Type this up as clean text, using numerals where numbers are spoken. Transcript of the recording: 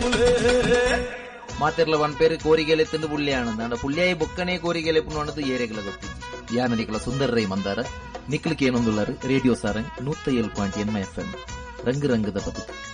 ಮಾತೆರ್ಲ ಒಂದ್ ಪೇರು ಕೋರಿಗೆಲೆತ್ತಂದು ಪುಳ್ಳಿಯಾಣಂದ ಪುಳ್ಳಿಯಾಯಿ ಬೊಕ್ಕನೆ ಕೋರಿಗೆಲೆಪ್ಪು ಅನ್ನೋದು ಏರೆಗಳ ಗೊತ್ತಿದ್ದು ಯಾನ ನಿಕಲ ಸುಂದರ ರೈ ಮಂದಾರ ನಿಕ್ಲಿಕ್ಕೆ ಏನೊಂದುಳ್ಳಾರು ರೇಡಿಯೋ ಸಾರಂಗ್ 107.8 FM ರಂಗು ರಂಗದ ಬದುಕು.